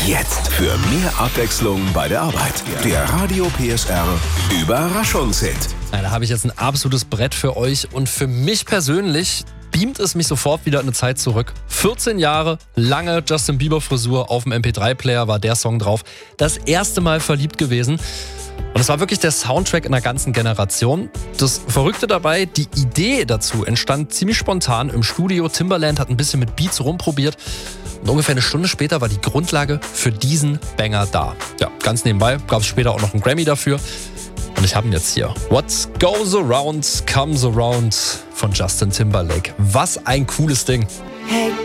Jetzt für mehr Abwechslung bei der Arbeit. Der Radio PSR Überraschungshit. Da habe ich jetzt ein absolutes Brett für euch und für mich persönlich beamt es mich sofort wieder in eine Zeit zurück. 14 Jahre, lange Justin Bieber Frisur, auf dem MP3-Player war der Song drauf. Das erste Mal verliebt gewesen. Und es war wirklich der Soundtrack in einer ganzen Generation. Das Verrückte dabei, die Idee dazu entstand ziemlich spontan im Studio. Timbaland hat ein bisschen mit Beats rumprobiert. Und ungefähr eine Stunde später war die Grundlage für diesen Banger da. Ja, ganz nebenbei gab es später auch noch einen Grammy dafür. Und ich habe ihn jetzt hier. What goes around comes around von Justin Timberlake. Was ein cooles Ding. Hey